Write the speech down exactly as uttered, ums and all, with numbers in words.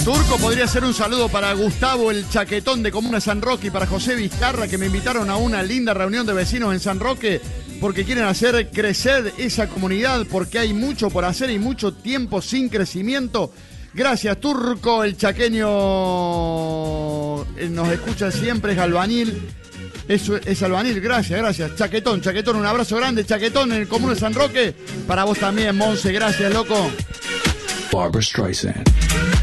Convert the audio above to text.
Turco, podría ser un saludo para Gustavo el Chaquetón de Comuna San Roque y para José Vizcarra, que me invitaron a una linda reunión de vecinos en San Roque porque quieren hacer crecer esa comunidad, porque hay mucho por hacer y mucho tiempo sin crecimiento. Gracias, Turco, el chaqueño nos escucha siempre, es albañil. Eso es albañil, gracias, gracias. Chaquetón, Chaquetón, un abrazo grande, Chaquetón en el Comuna de San Roque. Para vos también, Monse, gracias, loco. Barbra Streisand.